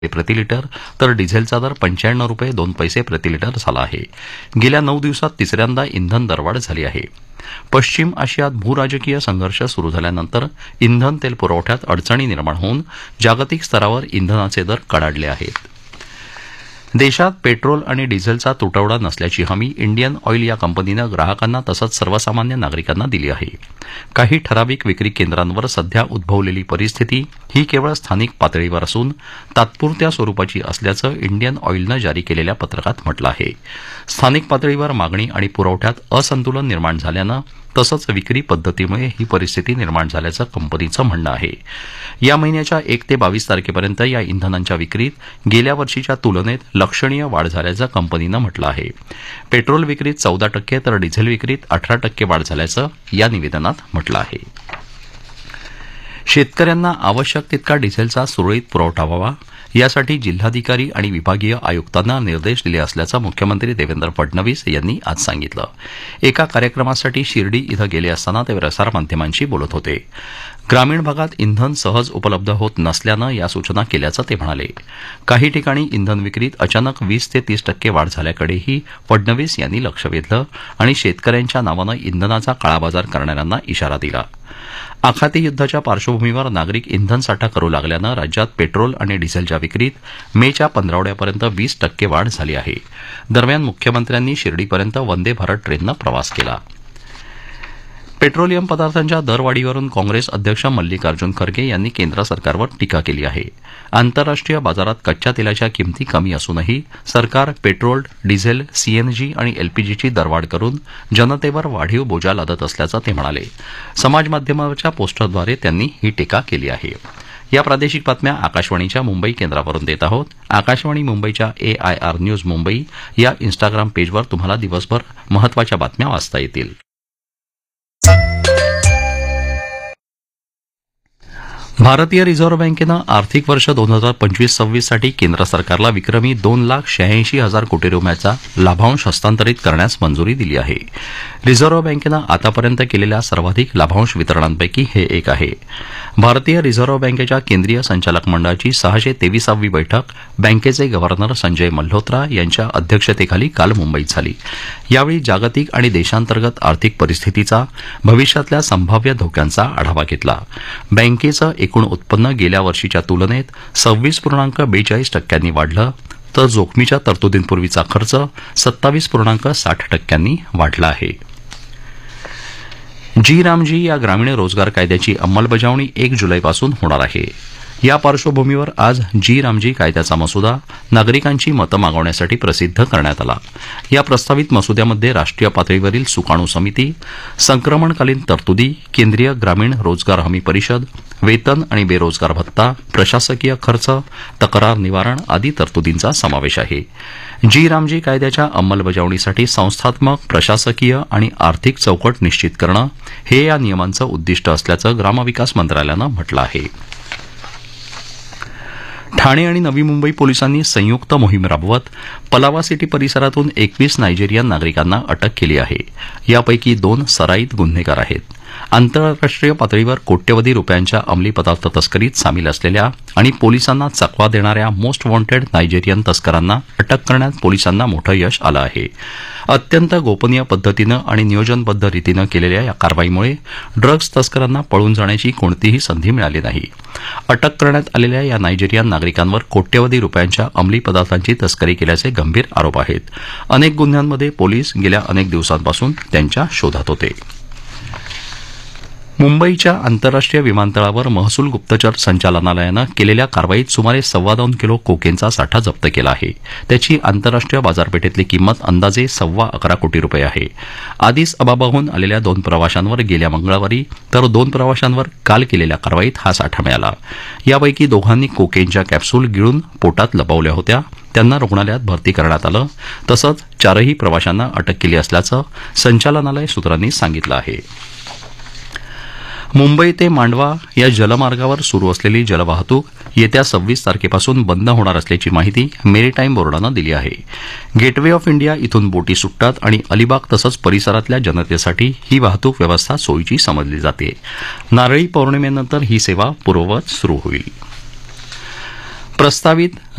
प्रति लिटर तर डिझेलचा दर 95 रुपये 2 पैसे प्रति लिटर झाला आहे. गेल्या 9 दिवसात तिसऱ्यांदा इंधन दरवाढ झाली आहे. पश्चिम आशियात भूराजकीय संघर्ष सुरू झाल्यानंतर इंधन तेल पुरवठ्यात अडचणी निर्माण होऊन जागतिक स्तरावर इंधनाचे दर कडाडले आहेत. देशात पेट्रोल आणि डिझेलचा तुटवडा नसल्याची हमी इंडियन ऑईल या कंपनीनं ग्राहकांना तसंच सर्वसामान्य नागरिकांना दिली आहे. काही ठराविक विक्री केंद्रांवर सध्या उद्भवलेली परिस्थिती ही केवळ स्थानिक पातळीवर असून तात्पुरत्या स्वरूपाची असल्याचं इंडियन ऑईलनं जारी केलेल्या पत्रकात म्हटलं आहे. स्थानिक पातळीवर मागणी आणि पुरवठ्यात असंतुलन निर्माण झाल्यानं तसंच विक्री पद्धतीमुळे ही परिस्थिती निर्माण झाल्याचं कंपनीचं म्हणणं आहे. या महिन्याच्या 1 ते 22 तारखेपर्यंत या इंधनांच्या विक्रीत गेल्या वर्षीच्या तुलनेत लक्षणीय वाढ झाल्याचं कंपनीनं म्हटलं आहे. पेट्रोल विक्रीत 14% तर डिझेल विक्रीत 18% वाढ झाल्याचं या निवेदनात म्हटलं आहे. शेतकऱ्यांना आवश्यक तितका डिझेलचा सुरळीत पुरवठा व्हावा यासाठी जिल्हाधिकारी आणि विभागीय आयुक्तांना निर्देश दिले असल्याचं मुख्यमंत्री देवेंद्र फडणवीस यांनी आज सांगितलं. एका कार्यक्रमासाठी शिर्डी इथं गेले असताना ते प्रसारमाध्यमांशी बोलत होते. ग्रामीण भागात इंधन सहज उपलब्ध होत नसल्यानं या सूचना केल्याचं ते म्हणाले. काही ठिकाणी इंधन विक्रीत अचानक 20 ते 30% वाढ झाल्याकडेही फडणवीस यांनी लक्ष वेधलं आणि शेतकऱ्यांच्या नावानं इंधनाचा काळाबाजार करणाऱ्यांना इशारा दिला. आखाती युद्धाच्या पार्श्वभूमीवर नागरिक इंधनसाठा करू लागल्यानं राज्यात पेट्रोल आणि डिझेलच्या विक्रीत मेच्या 15वड्यापर्यंत 20% वाढ झाली आहे. दरम्यान मुख्यमंत्र्यांनी शिर्डीपर्यंत वंदे भारत ट्रेननं प्रवास केला. पेट्रोलियम पदार्थांच्या दरवाढीवरून काँग्रेस अध्यक्ष मल्लिकार्जुन खरगे यांनी केंद्र सरकारवर टीका केली आहे. आंतरराष्ट्रीय बाजारात कच्च्या तेलाच्या किमती कमी असूनही सरकार पेट्रोल, डिझेल, सीएनजी आणि एलपीजीची दरवाढ करून जनतेवर वाढीव बोजा लादत असल्याचं ते म्हणाले. समाजमाध्यमावरच्या पोस्टरद्वारे त्यांनी ही टीका केली आहे. या प्रादेशिक बातम्या आकाशवाणीच्या मुंबई केंद्रावरून देत आहोत. आकाशवाणी मुंबईच्या AIR न्यूज मुंबई या इन्स्टाग्राम पेजवर तुम्हाला दिवसभर महत्त्वाच्या बातम्या वाचता येतील. भारतीय रिझर्व्ह बँकेनं आर्थिक वर्ष 2025-26 साठी केंद्र सरकारला विक्रमी 2,86,000 कोटी रुपयांचा लाभांश हस्तांतरित करण्यास मंजुरी दिली आहे. रिझर्व्ह बँकेनं आतापर्यंत केलेल्या सर्वाधिक लाभांश वितरणांपैकी हे एक आहे. भारतीय रिझर्व्ह बँकेच्या केंद्रीय संचालक मंडळाची 623वी बैठक बँकेचे गव्हर्नर संजय मल्होत्रा यांच्या अध्यक्षतेखाली काल मुंबईत झाली. यावेळी जागतिक आणि देशांतर्गत आर्थिक परिस्थितीचा, भविष्यातल्या संभाव्य धोक्यांचा आढावा घेतला. बँकेचं एकूण उत्पन्न गेल्या वर्षीच्या तुलनेत 26.42% वाढलं तर जोखमीच्या तरतुदींपूर्वीचा खर्च 27.60% वाढला आहे. जी रामजी या ग्रामीण रोजगार कायद्याची अंमलबजावणी 1 जुलैपासून होणार आहे. या पार्श्वभूमीवर आज जी रामजी कायद्याचा मसुदा नागरिकांची मतं मागवण्यासाठी प्रसिद्ध करण्यात आला. या प्रस्तावित मसुद्यामध्ये राष्ट्रीय पातळीवरील सुकाणू समिती, संक्रमणकालीन तरतुदी, केंद्रीय ग्रामीण रोजगार हमी परिषद, वेतन आणि बेरोजगार भत्ता, प्रशासकीय खर्च, तक्रार निवारण आदी तरतुदींचा समावेश आहे. जी रामजी कायद्याच्या अंमलबजावणीसाठी संस्थात्मक, प्रशासकीय आणि आर्थिक चौकट निश्चित करणं हे या नियमांचं उद्दिष्ट असल्याचं ग्रामविकास मंत्रालयानं म्हटलं आहे. ठाणे आणि नवी मुंबई पोलिसांनी संयुक्त मोहीम राबवत पलावा सिटी परिसरातून 21 नायजेरियन नागरिकांना अटक केली आहे. यापैकी 2 सराईत गुन्हेगार आहेत. आंतरराष्ट्रीय पातळीवर कोट्यवधी रुपयांच्या अंमली पदार्थ तस्करीत सामील असलेल्या आणि पोलिसांना चकवा देणाऱ्या मोस्ट वॉन्टेड नायजेरियन तस्करांना अटक करण्यात पोलिसांना मोठं यश आलं आहे. अत्यंत गोपनीय पद्धतीनं आणि नियोजनबद्ध रीतीनं केलेल्या या कारवाईमुळे ड्रग्ज तस्करांना पळून जाण्याची कोणतीही संधी मिळाली नाही. अटक करण्यात आलेल्या या नायजेरियन नागरिकांवर कोट्यवधी रुपयांच्या अंमली पदार्थांची तस्करी केल्याचे गंभीर आरोप आहेत. अनेक गुन्ह्यांमध्ये पोलीस गेल्या अनेक दिवसांपासून त्यांच्या शोधात होते. मुंबईच्या आंतरराष्ट्रीय विमानतळावर महसूल गुप्तचर संचालनालयानं केलेल्या कारवाईत सुमारे 2.25 किलो कोकेनचा साठा जप्त केला आहे. त्याची आंतरराष्ट्रीय बाजारपेठेतली किंमत अंदाजे 11.25 कोटी रुपये आहे. आदिस अबाबाहून आलेल्या 2 प्रवाशांवर गेल्या मंगळवारी तर 2 प्रवाशांवर काल केलेल्या कारवाईत हा साठा मिळाला. यापैकी दोघांनी कोकेनच्या कॅप्सूल गिळून पोटात लपवल्या होत्या. त्यांना रुग्णालयात भरती करण्यात आलं. तसंच 4ही प्रवाशांना अटक केली असल्याचं संचालनालय सूत्रांनी सांगितलं आहे. मुंबई ते मांडवा या जलमार्गावर सुरू असलेली जलवाहतूक येत्या 26 तारखेपासून बंद होणार असल्याची माहिती मेरीटाईम बोर्डानं दिली आहे. गेटवे ऑफ इंडिया इथून बोटी सुटतात आणि अलिबाग तसंच परिसरातल्या जनतेसाठी ही वाहतूक व्यवस्था सोयीची समजली जाते. नारळी पौर्णिमेनंतर ही सेवा पूर्ववत सुरू होईल. प्रस्तावित